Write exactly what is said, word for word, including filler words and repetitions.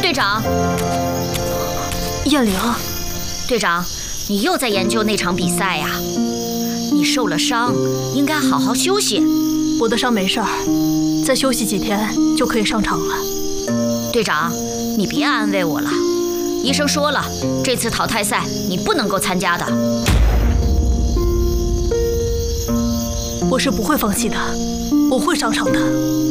队长， 燕玲， 队长，你又在研究那场比赛呀？你受了伤，应该好好休息。 我的伤没事儿，再休息几天就可以上场了。 队长，你别安慰我了，医生说了，这次淘汰赛你不能够参加的。 我是不会放弃的，我会上场的。